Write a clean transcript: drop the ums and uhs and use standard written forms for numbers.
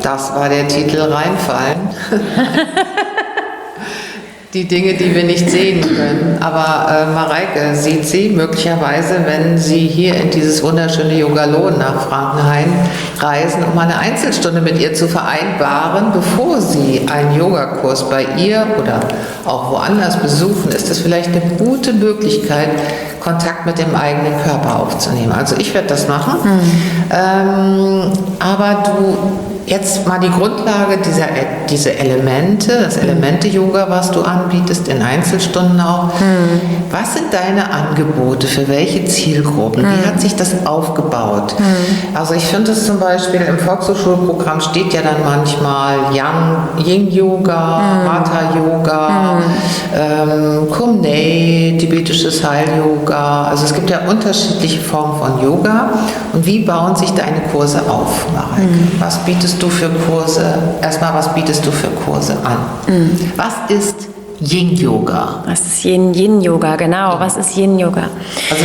Das war der Titel, reinfallen. Die Dinge, die wir nicht sehen können. Aber Mareike sieht sie möglicherweise, wenn Sie hier in dieses wunderschöne Yoga-Lohn nach Frankenhain reisen, um eine Einzelstunde mit ihr zu vereinbaren, bevor Sie einen Yogakurs bei ihr oder auch woanders besuchen, ist das vielleicht eine gute Möglichkeit, Kontakt mit dem eigenen Körper aufzunehmen. Also ich werde das machen. Aber du, jetzt mal die Grundlage dieser Elemente, das Elemente-Yoga, was du anbietest, in Einzelstunden auch. Was sind deine Angebote für welche Zielgruppen? Wie hat sich das aufgebaut? Also ich finde es zum Beispiel im Volkshochschulprogramm steht ja dann manchmal Yin-Yoga, Hatha-Yoga, Kumney, tibetisches Heil-Yoga. Also es gibt ja unterschiedliche Formen von Yoga. Und wie bauen sich deine Kurse auf, Mareike? Was bietest du für Kurse? Erstmal, was bietest du für Kurse an? Was ist Yin-Yoga? Was ist Yin-Yoga, genau. Was ist Yin-Yoga? Also